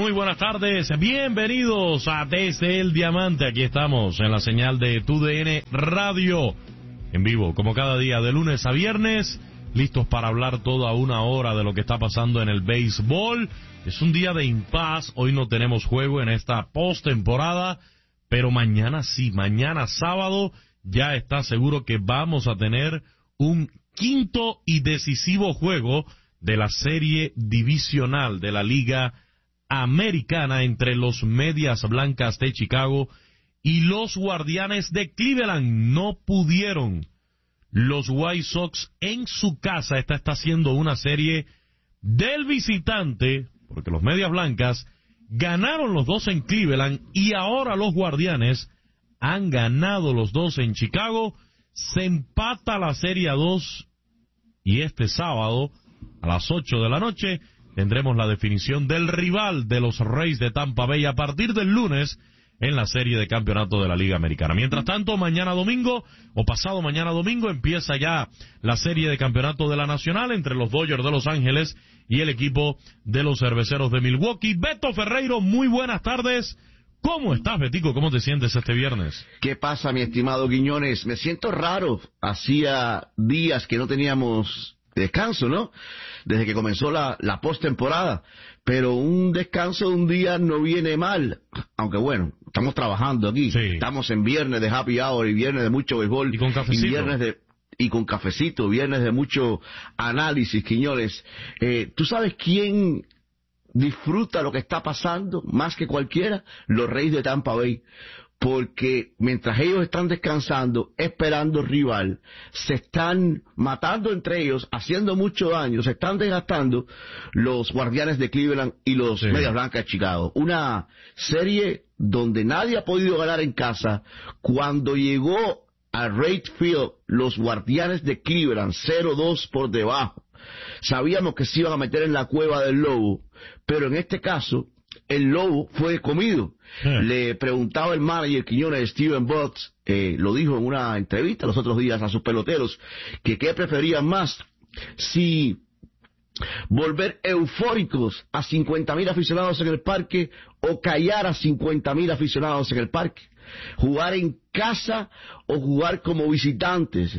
Muy buenas tardes, bienvenidos a Desde el Diamante. Aquí estamos en la señal de TUDN Radio, en vivo, como cada día, de lunes a viernes, listos para hablar toda una hora de lo que está pasando en el béisbol. Es un día de impas, hoy no tenemos juego en esta postemporada, pero mañana sí, mañana sábado, ya está seguro que vamos a tener un quinto y decisivo juego de la serie divisional de la Liga Americana entre los Medias Blancas de Chicago y los Guardianes de Cleveland. No pudieron los White Sox en su casa. Esta está siendo una serie del visitante, porque los Medias Blancas ganaron los dos en Cleveland y ahora los Guardianes han ganado los dos en Chicago. Se empata la serie a 2 y este sábado a las 8 de la noche tendremos la definición del rival de los Rays de Tampa Bay a partir del lunes en la serie de campeonato de la Liga Americana. Mientras tanto, mañana domingo, o pasado mañana domingo, empieza ya la serie de campeonato de la Nacional entre los Dodgers de Los Ángeles y el equipo de los Cerveceros de Milwaukee. Beto Ferreiro, muy buenas tardes. ¿Cómo estás, Betico? ¿Cómo te sientes este viernes? ¿Qué pasa, mi estimado Quiñones? Me siento raro. Hacía días que no teníamos descanso, ¿no? Desde que comenzó la postemporada. Pero un descanso de un día no viene mal. Aunque bueno, estamos trabajando aquí. Sí. Estamos en viernes de happy hour y viernes de mucho béisbol. Y con cafecito. Y con cafecito, viernes de mucho análisis, Quiñones. ¿Tú sabes quién disfruta lo que está pasando más que cualquiera? Los Reyes de Tampa Bay. Porque mientras ellos están descansando, esperando rival, se están matando entre ellos, haciendo mucho daño, se están desgastando los Guardianes de Cleveland y los Medias Blancas de Chicago. Una serie donde nadie ha podido ganar en casa. Cuando llegó a Wright Field los Guardianes de Cleveland 0-2 por debajo, sabíamos que se iban a meter en la cueva del lobo, pero en este caso el lobo fue comido. Le preguntaba el manager Quiñones, Steven Botts, lo dijo en una entrevista los otros días a sus peloteros, que qué preferían más, si volver eufóricos a 50,000 aficionados en el parque o callar a 50,000 aficionados en el parque, jugar en casa o jugar como visitantes.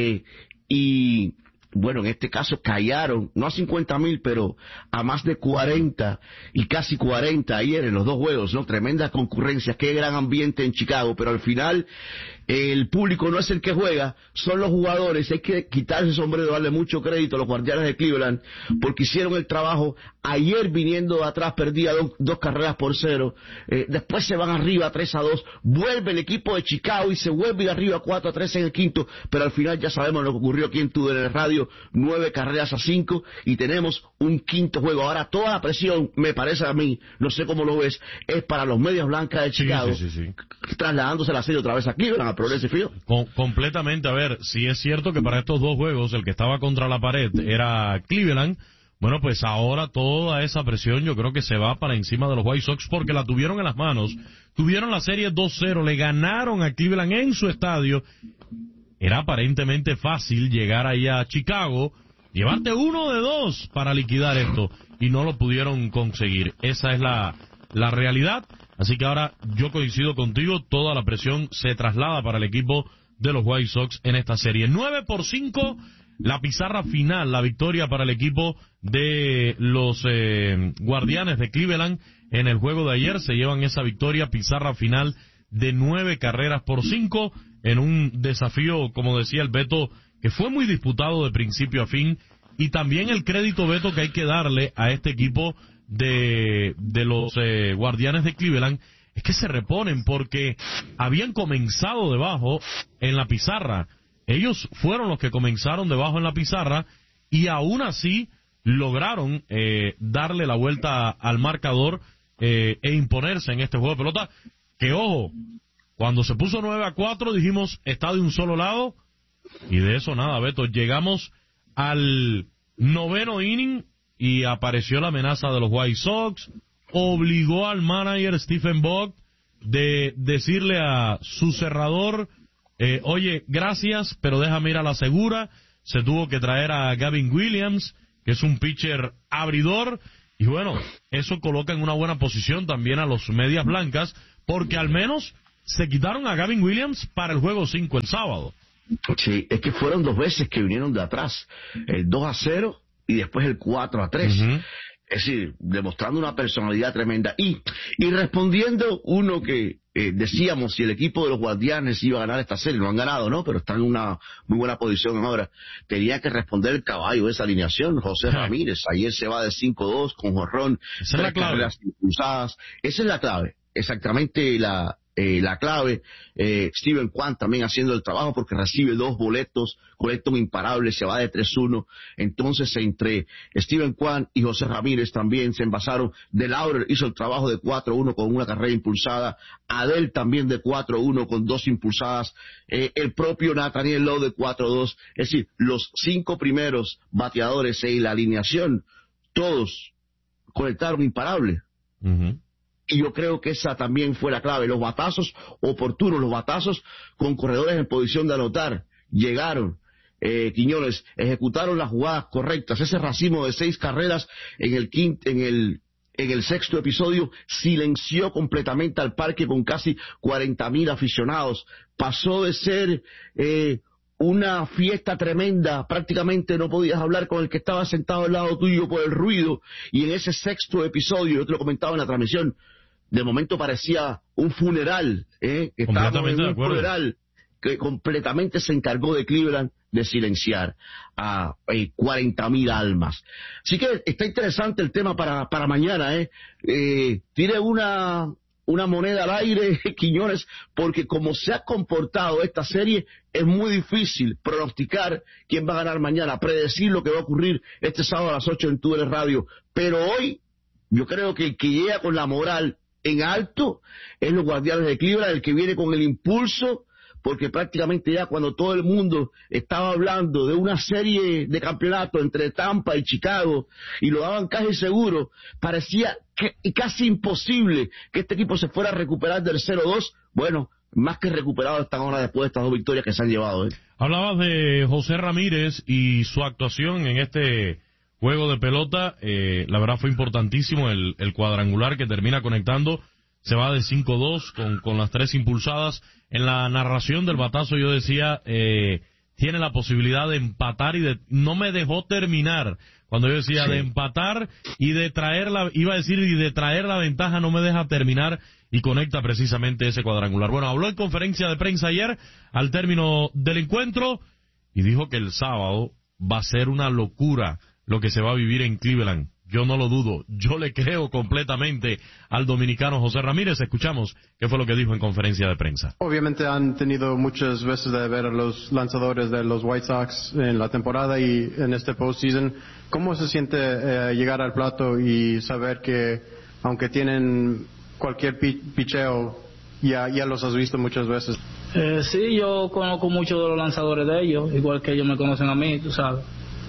Y bueno, en este caso callaron, no a 50,000, pero a más de 40 y casi 40 ayer en los dos juegos, ¿no? Tremenda concurrencia, qué gran ambiente en Chicago, pero al final el público no es el que juega, son los jugadores. Hay que quitarse el sombrero, darle mucho crédito a los Guardianes de Cleveland, porque hicieron el trabajo. Ayer viniendo de atrás perdía dos carreras por 0, después se van arriba 3-2, vuelve el equipo de Chicago y se vuelve arriba 4-3 en el quinto, pero al final ya sabemos lo que ocurrió aquí en TUDN Radio, 9 carreras a 5 y tenemos un quinto juego. Ahora toda la presión, me parece a mí, no sé cómo lo ves, es para los Medias Blancas de Chicago, sí. Trasladándose la serie otra vez a Cleveland, a Progressive Field. Completamente. A ver, si es cierto que para estos dos juegos el que estaba contra la pared era Cleveland. Bueno, pues ahora toda esa presión yo creo que se va para encima de los White Sox porque la tuvieron en las manos, tuvieron la serie 2-0, le ganaron a Cleveland en su estadio. Era aparentemente fácil llegar ahí a Chicago, llevarte 1 de 2 para liquidar esto y no lo pudieron conseguir. Esa es la realidad. Así que ahora yo coincido contigo, toda la presión se traslada para el equipo de los White Sox en esta serie. 9-5, la pizarra final, la victoria para el equipo de los Guardianes de Cleveland en el juego de ayer. Se llevan esa victoria, pizarra final de 9-5 en un desafío, como decía el Beto, que fue muy disputado de principio a fin. Y también el crédito, Beto, que hay que darle a este equipo de los Guardianes de Cleveland es que se reponen porque habían comenzado debajo en la pizarra. Ellos fueron los que comenzaron debajo en la pizarra y aún así lograron darle la vuelta al marcador e imponerse en este juego de pelota. Que ojo, cuando se puso 9-4 dijimos está de un solo lado y de eso nada, Beto. Llegamos al 9º inning y apareció la amenaza de los White Sox, obligó al manager Stephen Vogt de decirle a su cerrador, oye, gracias, pero déjame ir a la segura. Se tuvo que traer a Gavin Williams, que es un pitcher abridor, Y bueno, eso coloca en una buena posición también a los medias blancas, porque al menos se quitaron a Gavin Williams para el juego 5 el sábado. Sí, es que fueron 2 veces que vinieron de atrás, el 2-0 y después el 4-3. Es decir, demostrando una personalidad tremenda. Y respondiendo uno que decíamos si el equipo de los Guardianes iba a ganar esta serie, no han ganado, ¿no? Pero están en una muy buena posición ahora. Tenía que responder el caballo de esa alineación, José Ramírez. Ayer se va de 5-2 con jonrón, 3 carreras impulsadas. Esa es la clave, exactamente la clave. Steven Kwan también haciendo el trabajo porque recibe 2 boletos, conecta un imparable, se va de 3-1. Entonces entre Steven Kwan y José Ramírez también se envasaron. De Laurer hizo el trabajo de 4-1 con una carrera impulsada, Adel también de 4-1 con 2 impulsadas, el propio Nathaniel Lowe de 4-2. Es decir, los 5 primeros bateadores en la alineación, todos conectaron imparable. Y yo creo que esa también fue la clave, los batazos oportunos, los batazos con corredores en posición de anotar, llegaron, Quiñones, ejecutaron las jugadas correctas, ese racimo de 6 carreras en el sexto episodio silenció completamente al parque con casi 40,000 aficionados, pasó de ser una fiesta tremenda, prácticamente no podías hablar con el que estaba sentado al lado tuyo por el ruido, y en ese sexto episodio, yo te lo comentaba en la transmisión, de momento parecía un funeral, que estábamos en un funeral que completamente se encargó de Cleveland de silenciar a 40,000 almas. Así que está interesante el tema para mañana, tiene una moneda al aire, Quiñones, porque como se ha comportado esta serie, es muy difícil pronosticar quién va a ganar mañana, predecir lo que va a ocurrir este sábado a las 8 en TUDN Radio. Pero hoy, yo creo que el que llega con la moral en alto es los Guardianes de Cleveland, el que viene con el impulso, porque prácticamente ya cuando todo el mundo estaba hablando de una serie de campeonatos entre Tampa y Chicago y lo daban casi seguro, parecía casi imposible que este equipo se fuera a recuperar del 0-2. Bueno, más que recuperado están ahora después de estas 2 victorias que se han llevado. Hablabas de José Ramírez y su actuación en este juego de pelota, la verdad fue importantísimo el cuadrangular que termina conectando, se va de 5-2 con las 3 impulsadas. En la narración del batazo yo decía, tiene la posibilidad de empatar y no me dejó terminar. Cuando yo decía de empatar y de traer la ventaja, no me deja terminar y conecta precisamente ese cuadrangular. Bueno, habló en conferencia de prensa ayer al término del encuentro y dijo que el sábado va a ser una locura lo que se va a vivir en Cleveland. Yo no lo dudo, yo le creo completamente al dominicano José Ramírez. Escuchamos qué fue lo que dijo en conferencia de prensa. Obviamente han tenido muchas veces de ver a los lanzadores de los White Sox en la temporada y en este postseason. ¿Cómo se siente llegar al plato y saber que aunque tienen cualquier picheo, ya los has visto muchas veces? Sí, yo conozco muchos de los lanzadores de ellos, igual que ellos me conocen a mí, tú sabes.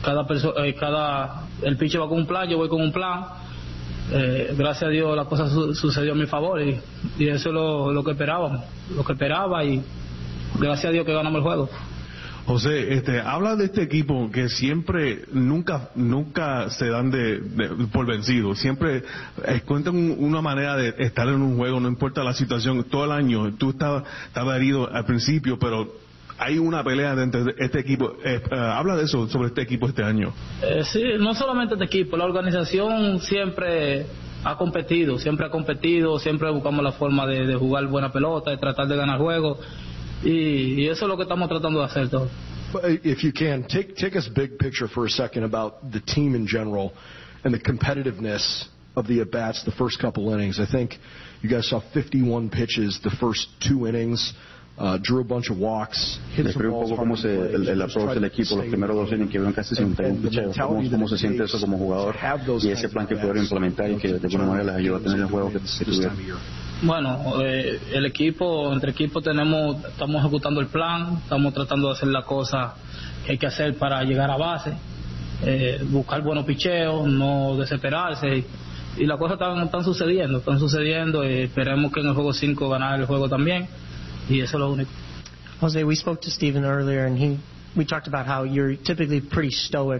El pitcher va con un plan, yo voy con un plan. Gracias a Dios la cosa sucedió a mi favor y eso es lo que esperaba y gracias a Dios que ganamos el juego. José, habla de este equipo que siempre, nunca se dan por vencidos, siempre encuentran una manera de estar en un juego, no importa la situación, todo el año. Tú estabas herido al principio, pero hay una pelea dentro de este equipo. Habla de eso, sobre este equipo este año. Sí, no solamente este equipo, la organización siempre ha competido, siempre buscamos la forma de jugar buena pelota, de tratar de ganar juegos, y eso es lo que estamos tratando de hacer todos. If you can, take us big picture for a second about the team in general and the competitiveness of the at-bats the first couple innings. I think you guys saw 51 pitches the first 2 innings. Drew a bunch of walks, hit some balls. Un poco cómo el approach del equipo, los primeros 2 innings que vieron casi 51 picheos, cómo se siente eso como jugador y ese plan que pudieron implementar y que de alguna manera les ayudó a tener el juego que tuvieron. Bueno, entre equipo estamos ejecutando el plan, estamos tratando de hacer la cosa que hay que hacer para llegar a base, buscar buenos picheos, no desesperarse, y las cosas están sucediendo, esperemos que en el juego 5 ganar el juego también. Y eso es lo único. Jose, we spoke to Steven earlier, and we talked about how you're typically pretty stoic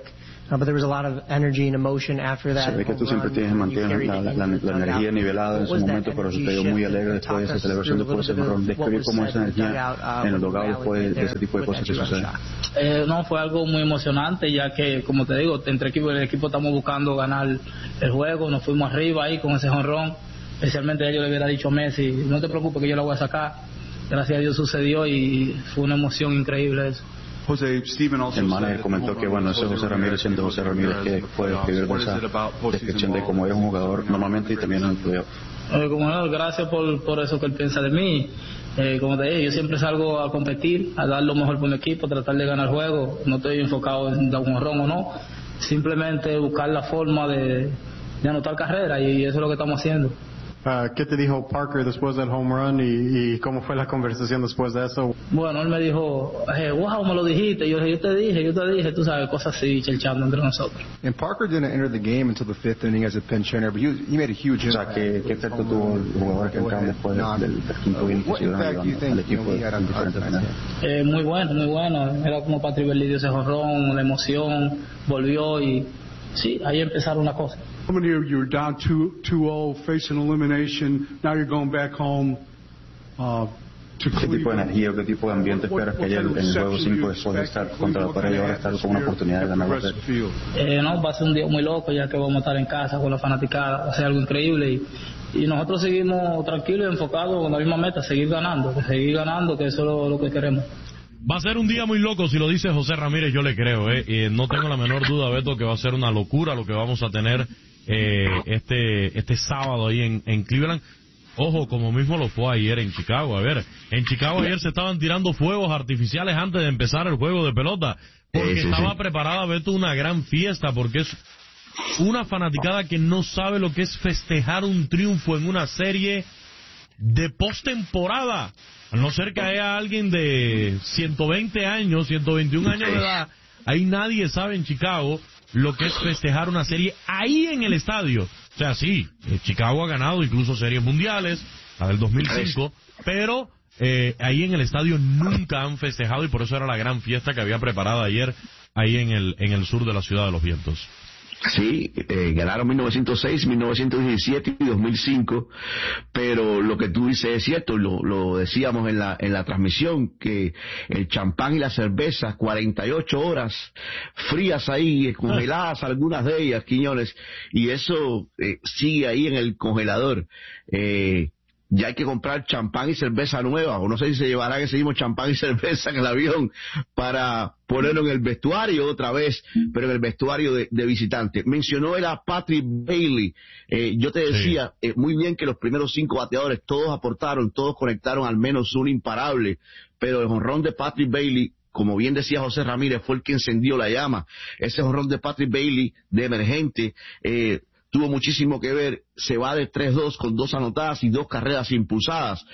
but there was a lot of energy and emotion after that. Se ve que tú siempre mantienes la energía nivelada en ese momento, pero se te dio muy alegre después de esa celebración, después de ese jonrón. Describir cómo esa energía en el dogado después de ese tipo de cosas que suceden. No, fue algo muy emocionante, ya que, como te digo, entre el equipo estamos buscando ganar el juego, nos fuimos arriba ahí con ese jonrón. Especialmente yo le hubiera dicho a Messi, no te preocupes que yo la voy a sacar. Gracias a Dios sucedió y fue una emoción increíble eso. El manager comentó que bueno, ese José Ramírez, siendo José Ramírez, que puede escribir de esa descripción de cómo es un jugador normalmente y también en el playoff. Gracias por eso que él piensa de mí. Como te dije, yo siempre salgo a competir, a dar lo mejor por mi equipo, tratar de ganar el juego. No estoy enfocado en dar un jonrón o no, simplemente buscar la forma de anotar carrera, y eso es lo que estamos haciendo. ¿Qué te dijo Parker después del home run y cómo fue la conversación después de eso? Bueno, él me dijo, wow, me lo dijiste. Yo te dije, tú sabes, cosas así, chelchando entre nosotros. And Parker didn't enter the game until the 5th inning as a pinch hitter, but he made a huge impact. O sea, ¿qué efecto tuvo el jugador que entró después del quinto inning? What impact do you think he had on the muy bueno. Era como Patrick Bailey dio ese jonrón, la emoción, volvió y sí, ahí empezaron las cosas. Coming here, you were down 2-0, facing elimination. Now you're going back home to Cleveland. ¿Qué tipo de energía o qué tipo de ambiente esperas que haya en el juego 5 después de estar contra la pared y ahora estar con una oportunidad de ganar la serie? No, va a ser un día muy loco, ya que vamos a estar en casa con la fanaticada, va a ser algo increíble y nosotros seguimos tranquilos y enfocados con la misma meta, seguir ganando, que eso es lo que queremos. Va a ser un día muy loco, si lo dice José Ramírez, yo le creo, no tengo la menor duda, Beto, que va a ser una locura lo que vamos a tener este sábado ahí en Cleveland. Ojo, como mismo lo fue ayer en Chicago. A ver, en Chicago ayer se estaban tirando fuegos artificiales antes de empezar el juego de pelota, porque estaba preparada, Beto, una gran fiesta, porque es una fanaticada que no sabe lo que es festejar un triunfo en una serie de postemporada. A no ser que haya alguien de 120 años, 121 años de edad, ahí nadie sabe en Chicago lo que es festejar una serie ahí en el estadio. O sea, sí, Chicago ha ganado incluso series mundiales, la del 2005, pero ahí en el estadio nunca han festejado, y por eso era la gran fiesta que había preparada ayer ahí en el sur de la Ciudad de los Vientos. Sí, ganaron 1906, 1917 y 2005, pero lo que tú dices es cierto, lo decíamos en la transmisión, que el champán y la cerveza, 48 horas frías ahí, congeladas algunas de ellas, Quiñones, y eso sigue ahí en el congelador. Ya hay que comprar champán y cerveza nueva, o no sé si se llevarán ese mismo champán y cerveza en el avión para ponerlo en el vestuario otra vez, pero en el vestuario de visitante. Mencionó él a Patrick Bailey. Yo te decía, muy bien que los primeros 5 bateadores, todos aportaron, todos conectaron al menos un imparable, pero el jonrón de Patrick Bailey, como bien decía José Ramírez, fue el que encendió la llama. Ese jonrón de Patrick Bailey, de emergente, tuvo muchísimo que ver. Se va de 3-2 con 2 anotadas y 2 carreras impulsadas.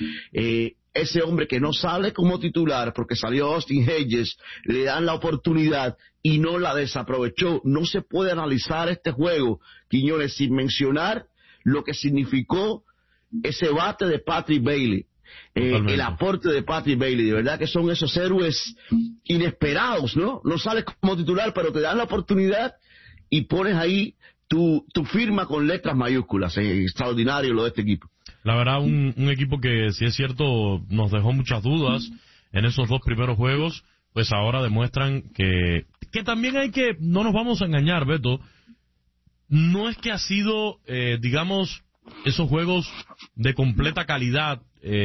Ese hombre que no sale como titular porque salió Austin Hedges, le dan la oportunidad y no la desaprovechó. No se puede analizar este juego, Quiñones, sin mencionar lo que significó ese bate de Patrick Bailey. El aporte de Patrick Bailey, de verdad que son esos héroes inesperados, ¿no? No sales como titular, pero te dan la oportunidad y pones ahí tu firma con letras mayúsculas. Extraordinario lo de este equipo. La verdad, un equipo que, si es cierto, nos dejó muchas dudas en esos 2 primeros juegos, pues ahora demuestran que también no nos vamos a engañar, Beto, no es que ha sido, digamos, esos juegos de completa calidad,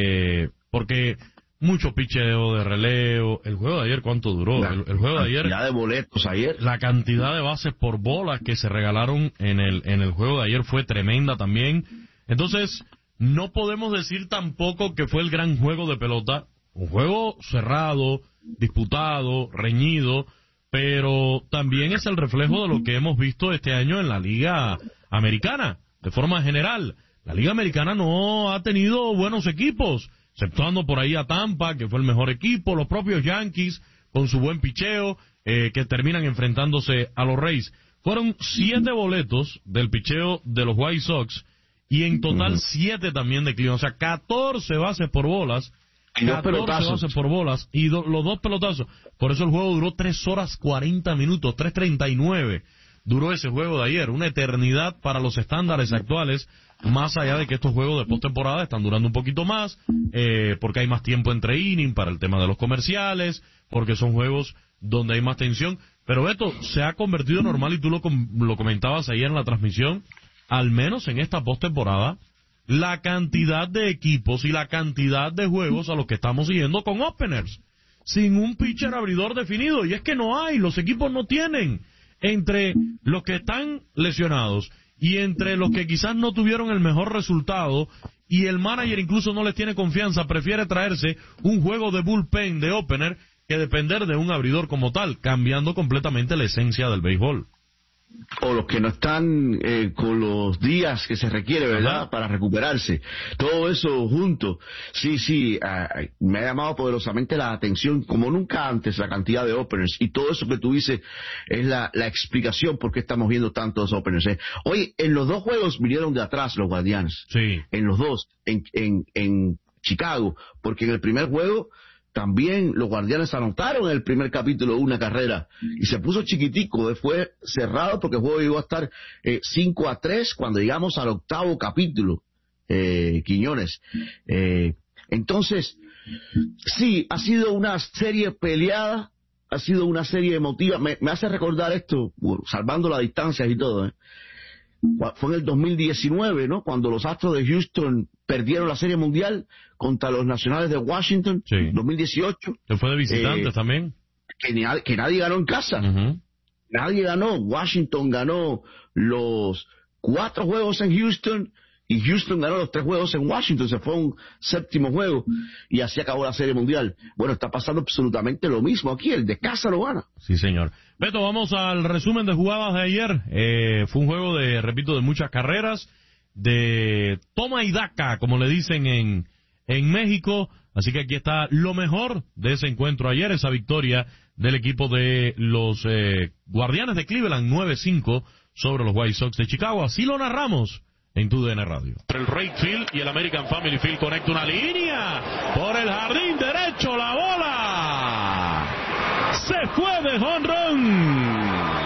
porque mucho picheo de relevo. El juego de ayer, ¿cuánto duró? El juego de ayer, ya de boletos ayer, la cantidad de bases por bolas que se regalaron en el juego de ayer fue tremenda también. Entonces, no podemos decir tampoco que fue el gran juego de pelota. Un juego cerrado, disputado, reñido, pero también es el reflejo de lo que hemos visto este año en la Liga Americana, de forma general. La Liga Americana no ha tenido buenos equipos, exceptuando por ahí a Tampa, que fue el mejor equipo, los propios Yankees, con su buen picheo, que terminan enfrentándose a los Rays. Fueron 7 boletos del picheo de los White Sox, y en total 7 también de Cleveland, o sea, 14 bases por bolas 14 bases por bolas y los 2 pelotazos. Por eso el juego duró 3 horas 40 minutos, 3:39. Duró ese juego de ayer, una eternidad para los estándares actuales, más allá de que estos juegos de postemporada están durando un poquito más, porque hay más tiempo entre innings para el tema de los comerciales, porque son juegos donde hay más tensión. Pero Beto, se ha convertido normal, y tú lo comentabas ayer en la transmisión, al menos en esta postemporada, la cantidad de equipos y la cantidad de juegos a los que estamos siguiendo con openers, sin un pitcher abridor definido, y es que no hay, los equipos no tienen, entre los que están lesionados y entre los que quizás no tuvieron el mejor resultado, y el manager incluso no les tiene confianza, prefiere traerse un juego de bullpen de opener que depender de un abridor como tal, cambiando completamente la esencia del béisbol. O los que no están con los días que se requiere, ¿verdad?, ajá, para recuperarse. Todo eso junto. Sí, me ha llamado poderosamente la atención, como nunca antes, la cantidad de openers. Y todo eso que tú dices es la explicación por qué estamos viendo tantos openers. Oye, en los 2 juegos vinieron de atrás los Guardianes. Sí. En los 2, en Chicago. Porque en el primer juego también los Guardianes anotaron en el primer capítulo una carrera y se puso chiquitico, fue cerrado porque el juego llegó a estar 5-3 cuando llegamos al 8º capítulo, Quiñones. Entonces, sí, ha sido una serie peleada, ha sido una serie emotiva. Me hace recordar esto, salvando las distancias y todo, fue en el 2019, ¿no?, cuando los Astros de Houston perdieron la Serie Mundial contra los Nacionales de Washington, sí. 2018. Que fue de visitantes también. Que nadie ganó en casa. Uh-huh. Nadie ganó. Washington ganó los 4 juegos en Houston y Houston ganó los 3 juegos en Washington. Se fue un 7º juego y así acabó la Serie Mundial. Bueno, está pasando absolutamente lo mismo aquí. El de casa lo gana. Sí, señor. Beto, vamos al resumen de jugadas de ayer. Fue un juego de muchas carreras, de toma y daca, como le dicen en México. Así que aquí está lo mejor de ese encuentro ayer, esa victoria del equipo de los Guardianes de Cleveland, 9-5 sobre los White Sox de Chicago. Así lo narramos en TUDN Radio. El right field y el American Family Field conecta una línea por el jardín derecho, la bola se fue de jonrón.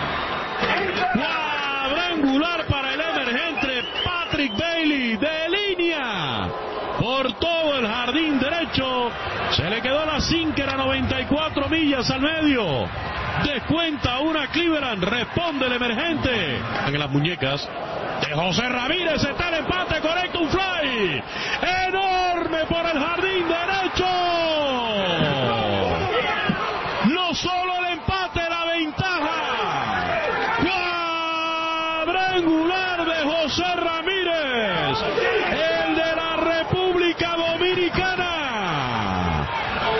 Cuadrangular para el emergente Patrick Bailey, de línea por todo el jardín derecho. Se le quedó la sinker a 94 millas al medio. Descuenta una Cleveland, responde el emergente. En las muñecas de José Ramírez está el empate, correcto, un fly enorme por el jardín derecho. No solo el empate, la ventaja. Cuadrangular de José Ramírez, el de la República Dominicana.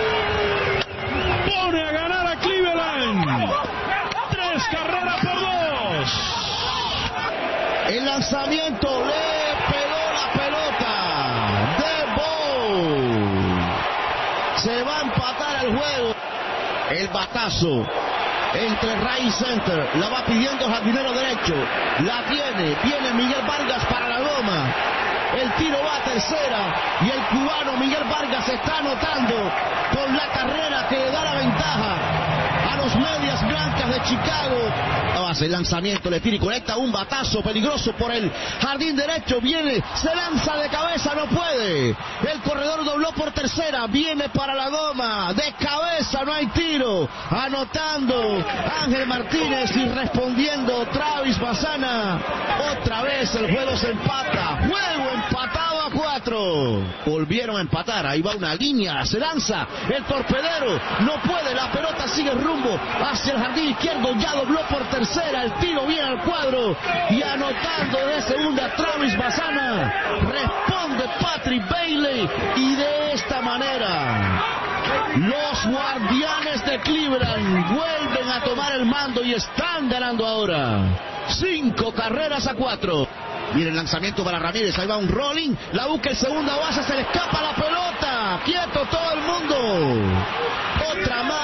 Pone a ganar a Cleveland 3 carreras por 2. El lanzamiento le pegó la pelota de Bow. Se va a empatar el juego. El batazo entre right center. La va pidiendo jardinero derecho. La tiene. Viene Miguel Vargas para la loma. El tiro va a tercera. Y el cubano Miguel Vargas está anotando con la carrera que le da la ventaja a los Medias Blancas de Chicago. Hace el lanzamiento, le tira y conecta un batazo peligroso por el jardín derecho. Viene, se lanza de cabeza, no puede. El corredor dobló por tercera, viene para la goma. De cabeza, no hay tiro. Anotando Ángel Martínez y respondiendo Travis Bassana. Otra vez el juego se empata. Juego empatado a 4. Volvieron a empatar. Ahí va una línea, se lanza el torpedero. No puede, la pelota sigue rumbo hacia el jardín izquierdo. Ya dobló por tercera. El tiro viene al cuadro y anotando de segunda Travis Bassana. Responde Patrick Bailey y de esta manera los Guardianes de Cleveland vuelven a tomar el mando y están ganando ahora 5 carreras a 4. Viene el lanzamiento para Ramírez, ahí va un rolling, la busca el segunda base, se le escapa la pelota, quieto todo el mundo. Otra más para los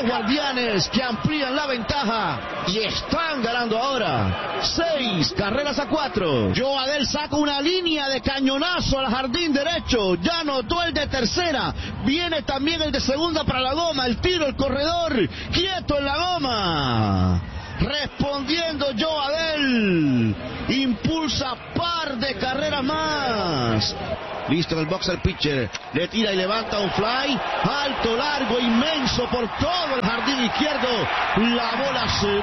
los Guardianes, que amplían la ventaja y están ganando ahora 6-4. Joe Adell saca una línea de cañonazo al jardín derecho, ya anotó el de tercera, viene también el de segunda para la goma, el tiro, el corredor, quieto en la goma. Respondiendo Joe Adell, impulsa par de carreras más. Listo en el box el pitcher, le tira y levanta un fly, alto, largo, inmenso por todo el jardín izquierdo. La bola se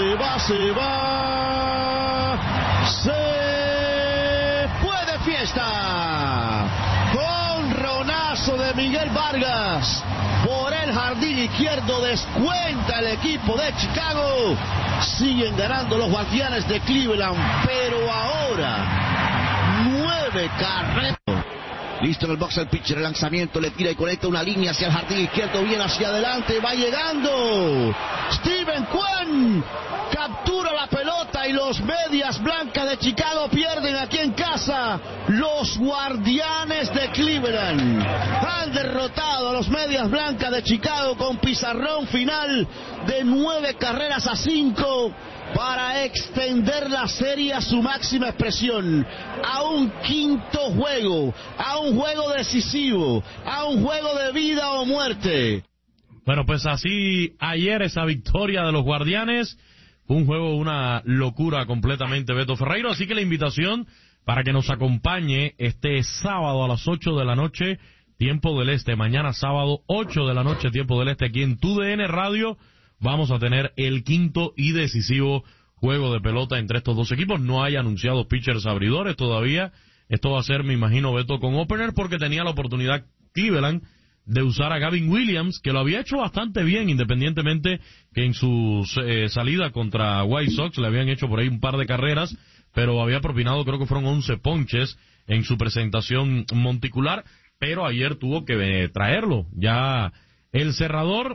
fue de fiesta. Jonronazo de Miguel Vargas por el jardín izquierdo, descuenta el equipo de Chicago. Siguen ganando los Guardianes de Cleveland, pero ahora 9 carreras. Listo en el box el pitcher, el lanzamiento, le tira y conecta una línea hacia el jardín izquierdo, viene hacia adelante, va llegando Steven Kwan, captura la pelota y los Medias Blancas de Chicago pierden aquí en casa. Los Guardianes de Cleveland han derrotado a los Medias Blancas de Chicago con pizarrón final de 9-5 para extender la serie a su máxima expresión, a un quinto juego, a un juego decisivo, a un juego de vida o muerte. Bueno, pues así ayer esa victoria de los Guardianes, un juego, una locura completamente, Beto Ferreiro, así que la invitación para que nos acompañe este sábado a las 8 de la noche, tiempo del este, mañana sábado 8 de la noche, tiempo del este, aquí en TUDN Radio. Vamos a tener el quinto y decisivo juego de pelota entre estos dos equipos. No hay anunciados pitchers abridores todavía. Esto va a ser, me imagino, Beto, con opener, porque tenía la oportunidad Cleveland de usar a Gavin Williams, que lo había hecho bastante bien, independientemente que en su salida contra White Sox le habían hecho por ahí un par de carreras, pero había propinado, creo que fueron 11 ponches en su presentación monticular, pero ayer tuvo que traerlo. Ya el cerrador,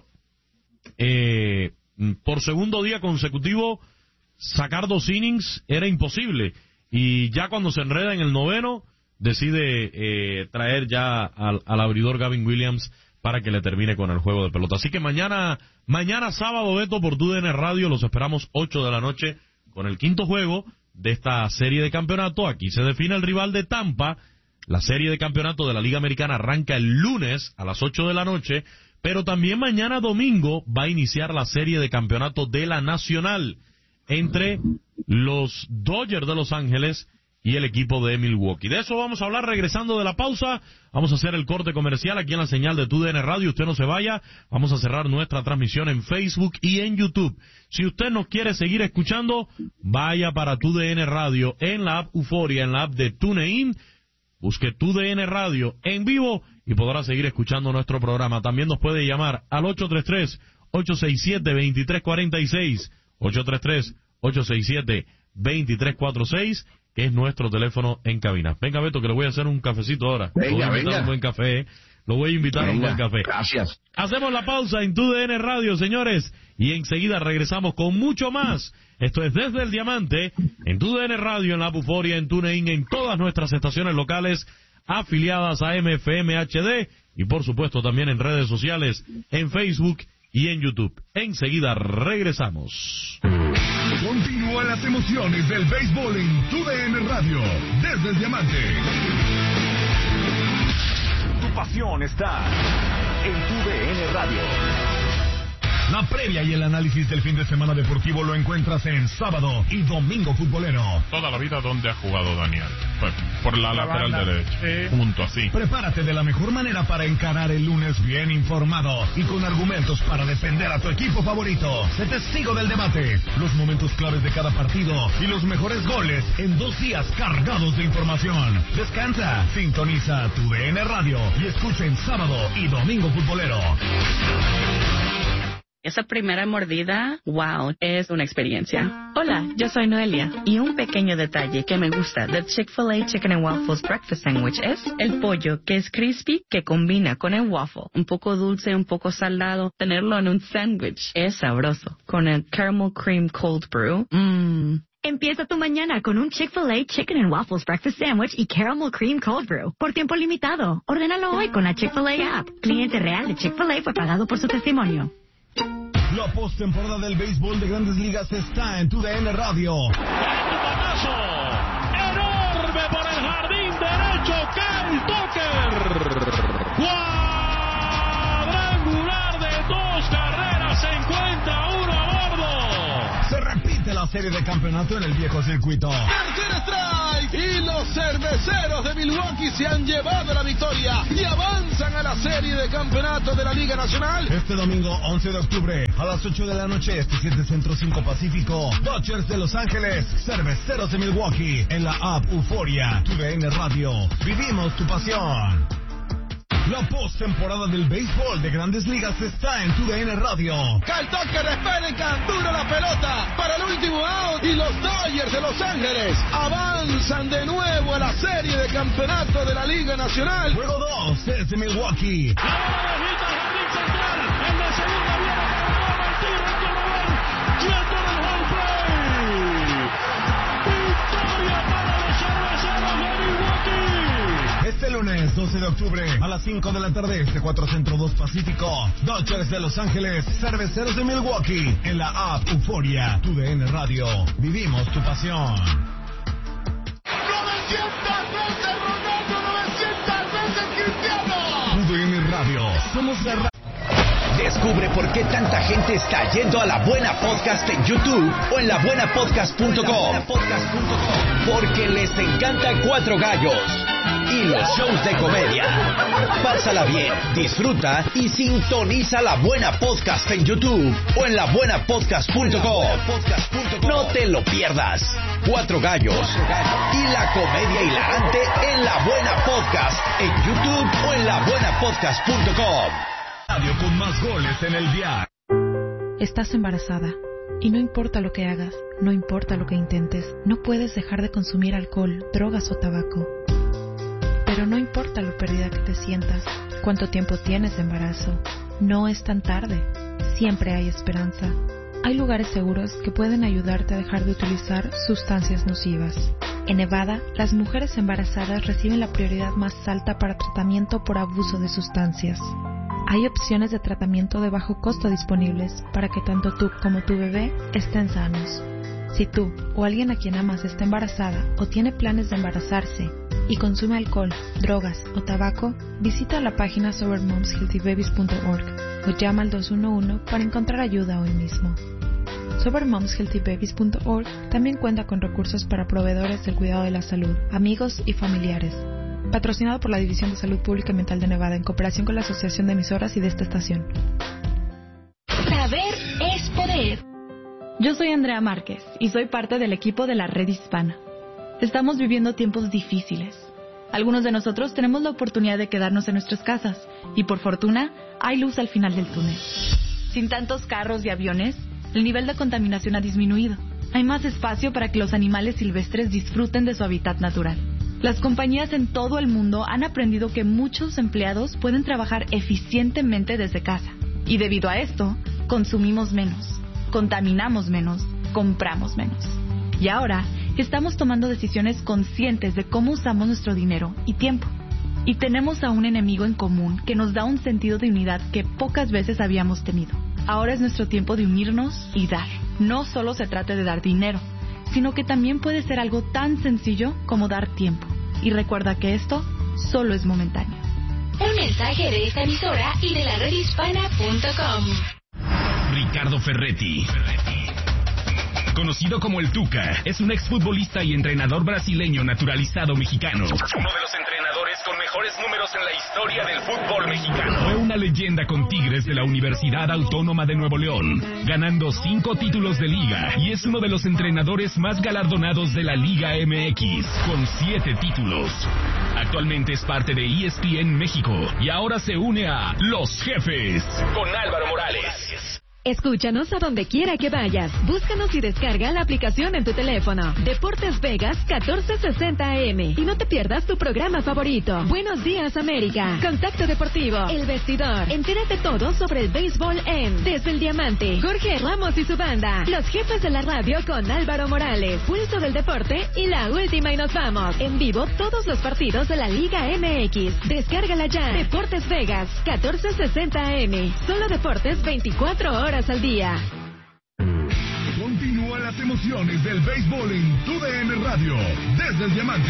por segundo día consecutivo, sacar 2 innings era imposible, y ya cuando se enreda en el noveno, decide traer ya al abridor Gavin Williams para que le termine con el juego de pelota. Así que mañana sábado, Beto, por TUDN Radio, los esperamos 8 de la noche con el quinto juego de esta serie de campeonato. Aquí se define el rival de Tampa. La serie de campeonato de la Liga Americana arranca el lunes a las 8 de la noche, pero también mañana domingo va a iniciar la serie de campeonato de la Nacional entre los Dodgers de Los Ángeles y el equipo de Milwaukee. De eso vamos a hablar regresando de la pausa. Vamos a hacer el corte comercial aquí en la señal de TUDN Radio. Usted no se vaya. Vamos a cerrar nuestra transmisión en Facebook y en YouTube. Si usted nos quiere seguir escuchando, vaya para TUDN Radio en la app Euforia, en la app de TuneIn. Busque TUDN Radio en vivo y podrá seguir escuchando nuestro programa. También nos puede llamar al 833-867-2346, 833-867-2346, que es nuestro teléfono en cabina. Venga, Beto, que le voy a hacer un cafecito ahora. Venga. Un buen café. Lo voy a invitar a un buen café. Gracias. Hacemos la pausa en TUDN Radio, señores, y enseguida regresamos con mucho más. Esto es Desde el Diamante, en TUDN Radio, en la Euforia, en TuneIn, en todas nuestras estaciones locales afiliadas a MFM HD y por supuesto también en redes sociales, en Facebook y en YouTube. Enseguida regresamos. Continúan las emociones del béisbol en TUDN Radio, Desde el Diamante. Tu pasión está en TUDN Radio. La previa y el análisis del fin de semana deportivo lo encuentras en Sábado y Domingo Futbolero. Toda la vida, ¿dónde ha jugado Daniel? Pues, por la lateral derecha, junto así. Prepárate de la mejor manera para encarar el lunes bien informado y con argumentos para defender a tu equipo favorito. Sé testigo del debate, los momentos claves de cada partido y los mejores goles en 2 días cargados de información. Descansa, sintoniza TUDN Radio y escucha en Sábado y Domingo Futbolero. Esa primera mordida, wow, es una experiencia. Hola, yo soy Noelia. Y un pequeño detalle que me gusta del Chick-fil-A Chicken and Waffles Breakfast Sandwich es el pollo, que es crispy, que combina con el waffle. Un poco dulce, un poco salado. Tenerlo en un sándwich es sabroso. Con el Caramel Cream Cold Brew, Empieza tu mañana con un Chick-fil-A Chicken and Waffles Breakfast Sandwich y Caramel Cream Cold Brew. Por tiempo limitado. Ordénalo hoy con la Chick-fil-A app. Cliente real de Chick-fil-A fue pagado por su testimonio. La postemporada del béisbol de Grandes Ligas está en TUDN Radio. ¡Batazo! ¡Enorme por el jardín derecho! ¡Kyle Tucker! ¡Cuadrangular de 2 carreras! ¡Se encuentra uno a bordo! Se repite la serie de campeonato en el viejo circuito. ¡Tercer strike! Y los cerveceros de Milwaukee se han llevado la victoria y avanzan a la serie de campeonato de la Liga Nacional. Este domingo 11 de octubre a las 8 de la noche, 7 Centro 5 Pacífico, Dodgers de Los Ángeles, Cerveceros de Milwaukee, en la app Euforia, TUDN Radio. Vivimos tu pasión. La postemporada del béisbol de Grandes Ligas está en TUDN Radio. Kyle Tucker espera y captura la pelota para el último out y los Dodgers de Los Ángeles avanzan de nuevo a la serie de campeonato de la Liga Nacional. Juego 2 es de Milwaukee. La bola jardín central, el de segunda viene para el tiro, el corredor, quieto en el home play. Victoria para los cerveceros de Milwaukee. Este lunes 12 de octubre a las 5 de la tarde, 4 Centro 2 Pacífico, Dodgers de Los Ángeles, Cerveceros de Milwaukee, en la app Euforia, TUDN Radio. Vivimos tu pasión. 900 veces Ronaldo, 900 veces Cristiano. TUDN Radio. Somos la radio. Descubre por qué tanta gente está yendo a La Buena Podcast en YouTube o en labuenapodcast.com. Porque les encantan Cuatro Gallos y los shows de comedia. Pásala bien, disfruta y sintoniza La Buena Podcast en YouTube o en labuenapodcast.com. No te lo pierdas. Cuatro Gallos y la comedia hilarante en La Buena Podcast en YouTube o en labuenapodcast.com. Radio con más goles en el diario. Estás embarazada y no importa lo que hagas, no importa lo que intentes, no puedes dejar de consumir alcohol, drogas o tabaco. Pero no importa lo perdida que te sientas, cuánto tiempo tienes de embarazo, no es tan tarde, siempre hay esperanza. Hay lugares seguros que pueden ayudarte a dejar de utilizar sustancias nocivas. En Nevada, las mujeres embarazadas reciben la prioridad más alta para tratamiento por abuso de sustancias. Hay opciones de tratamiento de bajo costo disponibles para que tanto tú como tu bebé estén sanos. Si tú o alguien a quien amas está embarazada o tiene planes de embarazarse y consume alcohol, drogas o tabaco, visita la página sobermomshealthybabies.org o llama al 211 para encontrar ayuda hoy mismo. Sobermomshealthybabies.org también cuenta con recursos para proveedores del cuidado de la salud, amigos y familiares. Patrocinado por la División de Salud Pública y Mental de Nevada en cooperación con la Asociación de Emisoras y de esta estación. Saber es poder. Yo soy Andrea Márquez y soy parte del equipo de la Red Hispana. Estamos viviendo tiempos difíciles. Algunos de nosotros tenemos la oportunidad de quedarnos en nuestras casas y por fortuna hay luz al final del túnel. Sin tantos carros y aviones, el nivel de contaminación ha disminuido. Hay más espacio para que los animales silvestres disfruten de su hábitat natural. Las compañías en todo el mundo han aprendido que muchos empleados pueden trabajar eficientemente desde casa. Y debido a esto, consumimos menos, contaminamos menos, compramos menos. Y ahora, estamos tomando decisiones conscientes de cómo usamos nuestro dinero y tiempo. Y tenemos a un enemigo en común que nos da un sentido de unidad que pocas veces habíamos tenido. Ahora es nuestro tiempo de unirnos y dar. No solo se trata de dar dinero, sino que también puede ser algo tan sencillo como dar tiempo. Y recuerda que esto solo es momentáneo. Un mensaje de esta emisora y de la redhispana.com. Ricardo Ferretti, conocido como el Tuca, es un exfutbolista y entrenador brasileño naturalizado mexicano. Uno de los entrenadores con mejores números en la historia del fútbol mexicano. Fue una leyenda con Tigres de la Universidad Autónoma de Nuevo León, ganando 5 títulos de liga, y es uno de los entrenadores más galardonados de la Liga MX, con 7 títulos. Actualmente es parte de ESPN México y ahora se une a Los Jefes con Álvaro Morales. Escúchanos a donde quiera que vayas. Búscanos y descarga la aplicación en tu teléfono. Deportes Vegas 1460 AM. Y no te pierdas tu programa favorito. Buenos días, América. Contacto Deportivo. El Vestidor. Entérate todo sobre el béisbol en Desde el Diamante. Jorge Ramos y su banda. Los Jefes de la Radio con Álvaro Morales. Pulso del Deporte y La Última y Nos Vamos. En vivo todos los partidos de la Liga MX. Descárgala ya. Deportes Vegas 1460 AM. Solo deportes 24 horas al día. Continúa las emociones del béisbol en TUDN Radio, desde el Diamante.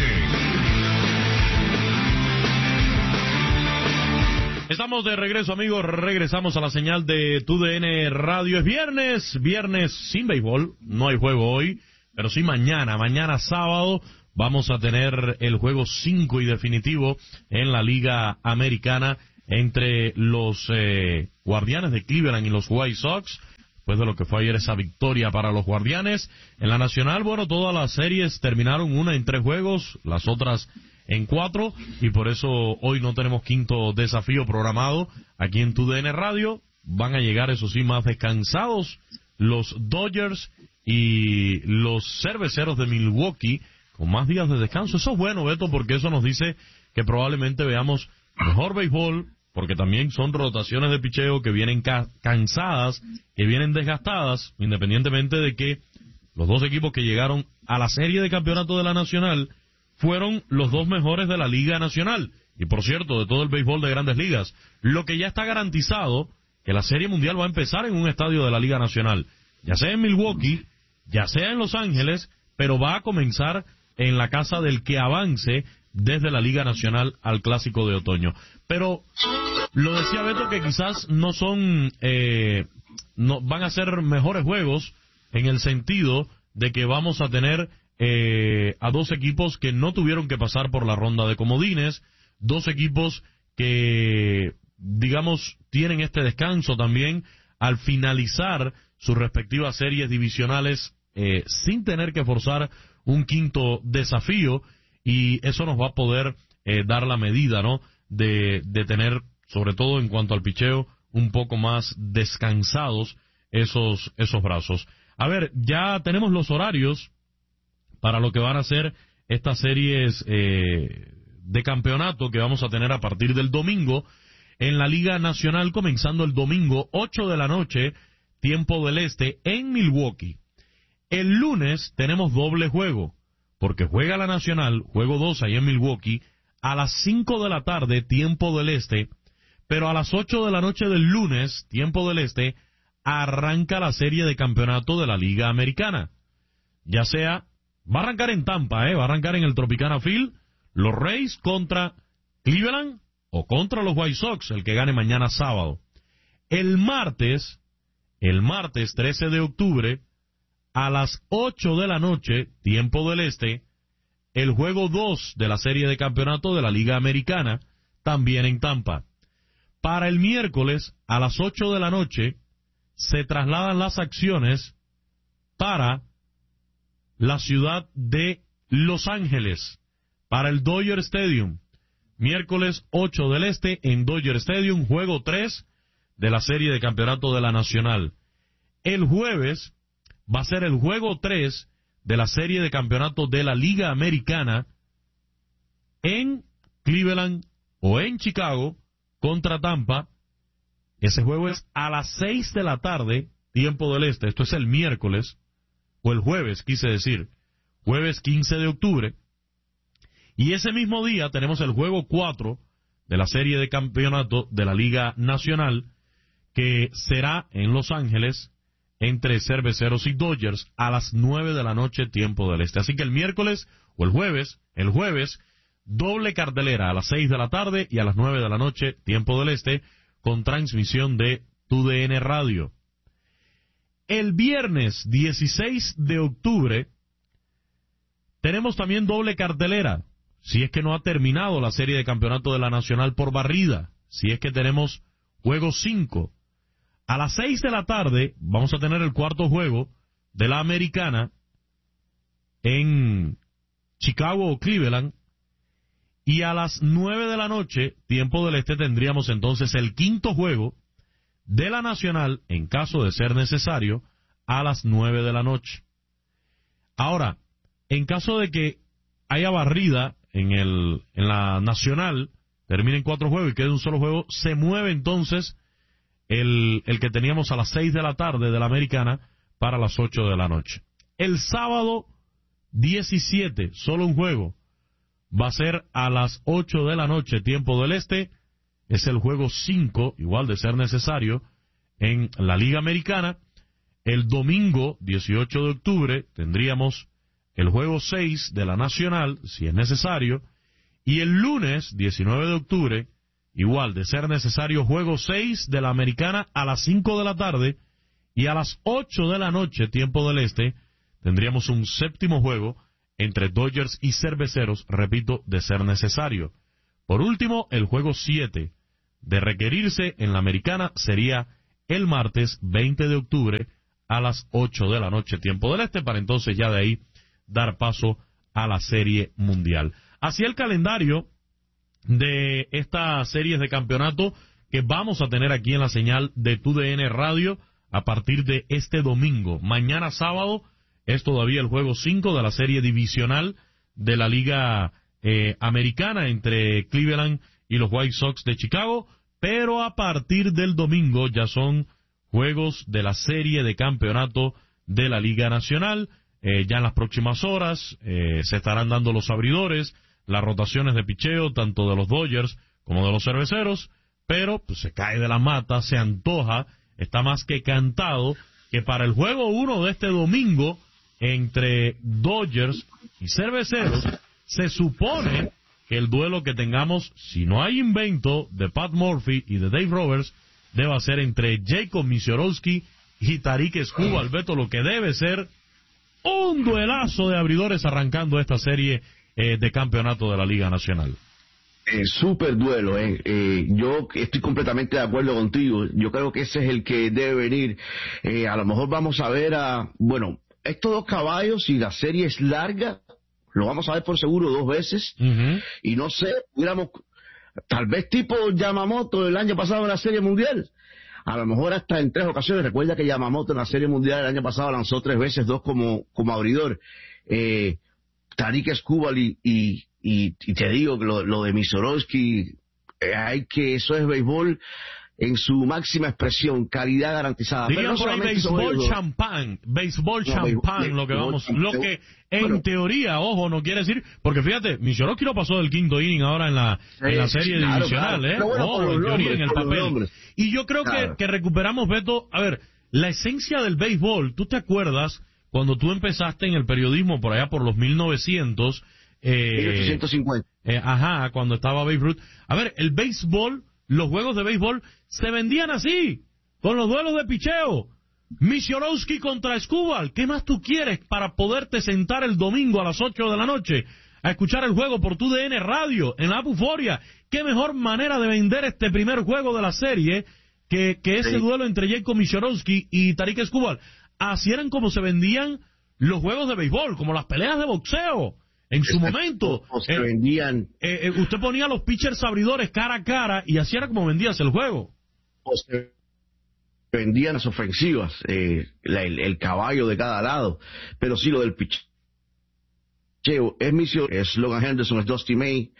Estamos de regreso, amigos. Regresamos a la señal de TUDN Radio. Es viernes sin béisbol. No hay juego hoy, pero sí mañana sábado. Vamos a tener el juego 5 y definitivo en la Liga Americana entre los Guardianes de Cleveland y los White Sox, después de lo que fue ayer esa victoria para los Guardianes. En la Nacional, bueno, todas las series terminaron una en 3 juegos, las otras en 4, y por eso hoy no tenemos quinto desafío programado aquí en TUDN Radio. Van a llegar, eso sí, más descansados los Dodgers y los Cerveceros de Milwaukee, con más días de descanso. Eso es bueno, Beto, porque eso nos dice que probablemente veamos mejor béisbol, porque también son rotaciones de picheo que vienen cansadas, que vienen desgastadas, independientemente de que los dos equipos que llegaron a la serie de campeonato de la Nacional fueron los dos mejores de la Liga Nacional, y por cierto, de todo el béisbol de Grandes Ligas. Lo que ya está garantizado, que la Serie Mundial va a empezar en un estadio de la Liga Nacional, ya sea en Milwaukee, ya sea en Los Ángeles, pero va a comenzar en la casa del que avance desde la Liga Nacional al Clásico de Otoño. Pero lo decía Beto, que quizás no son, no van a ser mejores juegos, en el sentido de que vamos a tener a dos equipos que no tuvieron que pasar por la ronda de comodines, dos equipos que, digamos, tienen este descanso también al finalizar sus respectivas series divisionales sin tener que forzar un quinto desafío, y eso nos va a poder dar la medida, ¿no?, de tener, sobre todo en cuanto al picheo, un poco más descansados esos brazos. A ver, ya tenemos los horarios para lo que van a ser estas series de campeonato que vamos a tener a partir del domingo en la Liga Nacional, comenzando el domingo 8 de la noche, tiempo del este, en Milwaukee. El lunes tenemos doble juego, porque juega la Nacional, juego 2 ahí en Milwaukee, a las 5 de la tarde, tiempo del este, pero a las 8 de la noche del lunes, tiempo del este, arranca la serie de campeonato de la Liga Americana. Ya sea, va a arrancar en Tampa, va a arrancar en el Tropicana Field, los Rays contra Cleveland o contra los White Sox, el que gane mañana sábado. El martes 13 de octubre, a las 8 de la noche, tiempo del este, el juego 2 de la serie de campeonato de la Liga Americana, también en Tampa. Para el miércoles, a las 8 de la noche, se trasladan las acciones para la ciudad de Los Ángeles, para el Dodger Stadium. Miércoles 8 del este en Dodger Stadium, juego 3 de la serie de campeonato de la Nacional. El jueves va a ser el juego 3 de la serie de campeonato de la Liga Americana en Cleveland o en Chicago contra Tampa. Ese juego es a las 6 de la tarde, tiempo del este. Esto es el miércoles, o el jueves, quise decir, jueves 15 de octubre. Y ese mismo día tenemos el juego 4 de la serie de campeonato de la Liga Nacional, que será en Los Ángeles, entre Cerveceros y Dodgers, a las 9 de la noche, tiempo del este. Así que el miércoles o el jueves, doble cartelera a las 6 de la tarde y a las 9 de la noche, tiempo del este, con transmisión de TUDN Radio. El viernes 16 de octubre tenemos también doble cartelera, si es que no ha terminado la serie de campeonato de la Nacional por barrida, si es que tenemos juego 5. A las 6 de la tarde vamos a tener el cuarto juego de la Americana en Chicago o Cleveland, y a las 9 de la noche, tiempo del este, tendríamos entonces el quinto juego de la Nacional, en caso de ser necesario, a las 9 de la noche. Ahora, en caso de que haya barrida en la Nacional, terminen 4 juegos y quede un solo juego, se mueve entonces el que teníamos a las 6 de la tarde de la Americana para las 8 de la noche. El sábado 17, solo un juego, va a ser a las 8 de la noche, tiempo del este. Es el juego 5, igual de ser necesario, en la Liga Americana. El domingo 18 de octubre tendríamos el juego 6 de la Nacional, si es necesario. Y el lunes 19 de octubre, igual de ser necesario, juego 6 de la Americana a las 5 de la tarde. Y a las 8 de la noche, tiempo del este, tendríamos un séptimo juego entre Dodgers y Cerveceros, repito, de ser necesario. Por último, el juego 7 de requerirse en la Americana sería el martes 20 de octubre a las 8 de la noche, tiempo del este, para entonces ya de ahí dar paso a la Serie Mundial. Así el calendario de estas series de campeonato que vamos a tener aquí en la señal de TUDN Radio a partir de este domingo. Mañana sábado es todavía el juego 5 de la serie divisional de la Liga Americana entre Cleveland y los White Sox de Chicago, pero a partir del domingo ya son juegos de la serie de campeonato de la Liga Nacional. Ya en las próximas horas se estarán dando los abridores, las rotaciones de picheo, tanto de los Dodgers como de los Cerveceros, pero pues, se cae de la mata, se antoja, está más que cantado que para el juego 1 de este domingo entre Dodgers y Cerveceros, se supone que el duelo que tengamos, si no hay invento de Pat Murphy y de Dave Roberts, deba ser entre Jacob Misiorowski y Tarik Skubal, Beto, lo que debe ser un duelazo de abridores arrancando esta serie de campeonato de la Liga Nacional. Súper duelo, yo estoy completamente de acuerdo contigo. Yo creo que ese es el que debe venir. A lo mejor vamos a ver estos dos caballos, si la serie es larga, lo vamos a ver por seguro 2 veces. Y no sé, tal vez tipo Yamamoto el año pasado en la Serie Mundial. A lo mejor hasta en 3 ocasiones. Recuerda que Yamamoto en la Serie Mundial el año pasado lanzó 3 veces, 2 como abridor. Tarik Skubal y te digo que lo de Misiorowski, eso es béisbol en su máxima expresión, calidad garantizada. Dirían por ahí béisbol champán, lo que en teoría, ojo, no quiere decir, porque fíjate, Misiorowski lo pasó del 5º inning ahora en la serie divisional, ojo, en teoría, en el papel. Y yo creo que recuperamos, Beto, a ver, la esencia del béisbol. ¿Tú te acuerdas cuando tú empezaste en el periodismo por allá por los 1900? 1850. Cuando estaba Babe Ruth. A ver, el béisbol, los juegos de béisbol se vendían así, con los duelos de picheo. Misiorowski contra Skubal. ¿Qué más tú quieres para poderte sentar el domingo a las 8 de la noche a escuchar el juego por TUDN Radio en la Euforia? ¿Qué mejor manera de vender este primer juego de la serie que ese duelo entre Jacob Misiorowski y Tarik Skubal? Así eran como se vendían los juegos de béisbol, como las peleas de boxeo. En su momento, se vendían. Usted ponía los pitchers abridores cara a cara y así era como vendías el juego. Se vendían las ofensivas, el caballo de cada lado. Pero sí, lo del pitcheo es Misiorowski, es Logan Henderson, es Dusty May.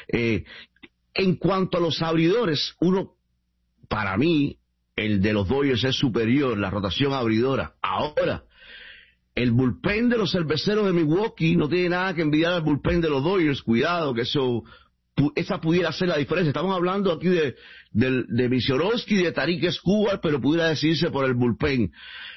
En cuanto a los abridores, para mí, el de los Dodgers es superior, la rotación abridora. Ahora, el bullpen de los Cerveceros de Milwaukee no tiene nada que envidiar al bullpen de los Dodgers. Cuidado, que esa pudiera ser la diferencia. Estamos hablando aquí de Misiorowski y de Tarik Skubal, pero pudiera decidirse por el bullpen.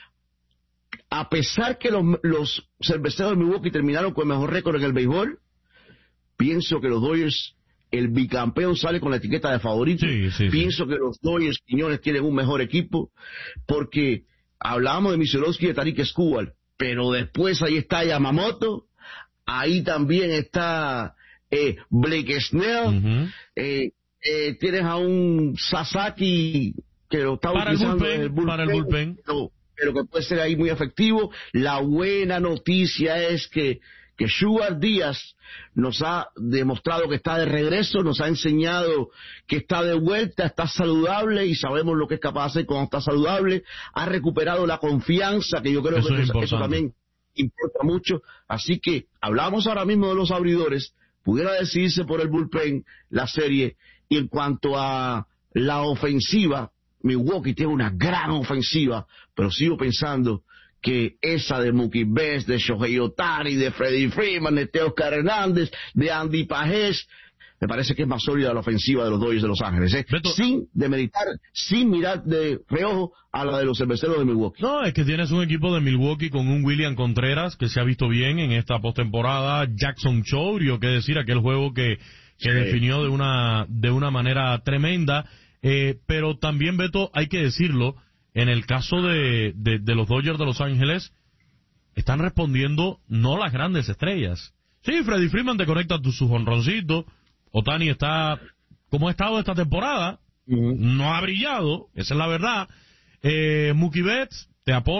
A pesar que los Cerveceros de Milwaukee terminaron con el mejor récord en el béisbol, pienso que los Dodgers, el bicampeón sale con la etiqueta de favorito. Pienso que los Dodgers, Quiñones, tienen un mejor equipo, porque hablábamos de Misiorowski y de Tarik Skubal, pero después ahí está Yamamoto, ahí también está Blake Snell, tienes a un Sasaki que lo está utilizando en el bullpen, pero que puede ser ahí muy efectivo. La buena noticia es que que Sugar Díaz nos ha demostrado que está de regreso, nos ha enseñado que está de vuelta, está saludable y sabemos lo que es capaz de hacer cuando está saludable, ha recuperado la confianza, que yo creo que eso también importa mucho. Así que hablamos ahora mismo de los abridores, pudiera decidirse por el bullpen la serie, y en cuanto a la ofensiva, Milwaukee tiene una gran ofensiva, pero sigo pensando que esa de Mookie Betts, de Shohei Ohtani, de Freddie Freeman, de Teoscar Hernández, de Andy Pajés, me parece que es más sólida la ofensiva de los Dodgers de Los Ángeles, sin demeritar, sin mirar de reojo a la de los cerveceros de Milwaukee. No, es que tienes un equipo de Milwaukee con un William Contreras que se ha visto bien en esta postemporada, Jackson Chourio, que decir, aquel juego que definió de una manera tremenda, pero también, Beto, hay que decirlo, en el caso de los Dodgers de Los Ángeles, están respondiendo no las grandes estrellas. Sí, Freddie Freeman te conecta sus jonroncitos, Ohtani está como ha estado esta temporada, no ha brillado, esa es la verdad. Mookie Betts te aporta